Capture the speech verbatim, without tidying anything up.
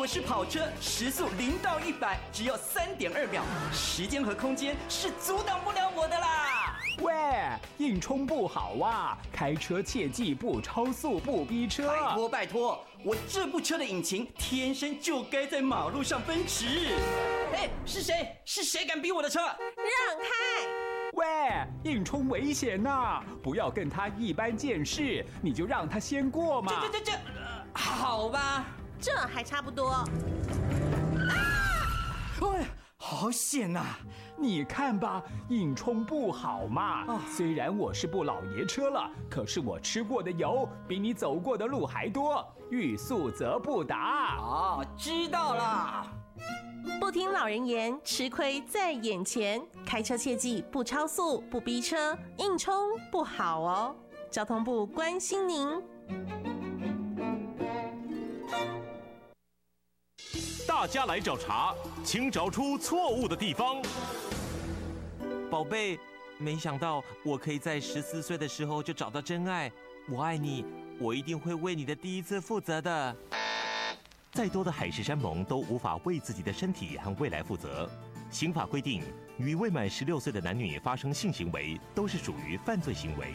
式跑车，时速零到一百只要三点二秒，时间和空间是阻挡不了我的啦！ 喂，硬冲不好啊，开车切记不超速不逼车。 拜托拜托，我这部车的引擎天生就该在马路上奔驰。哎，是谁？是谁敢逼我的车？ 让开！ 喂，硬冲危险呐、啊，不要跟他一般见识，你就让他先过嘛。 这这这这、呃，好吧。 这还差不多。啊！ 哎，好险呐、啊！ 你看吧，硬冲不好嘛。哦、虽然我是部老爷车了，可是我吃过的油比你走过的路还多，欲速则不达。 哦，知道了。 不听老人言，吃亏在眼前。开车切记不超速、不逼车，硬冲不好哦。交通部关心您。 大家来找茬，请找出错误的地方。 宝贝，没想到我可以在十四岁的时候就找到真爱。我爱你，我一定会为你的第一次负责的。 再多的海誓山盟都无法为自己的身体和未来负责。刑法规定，与未满十六岁的男女发生性行为都是属于犯罪行为。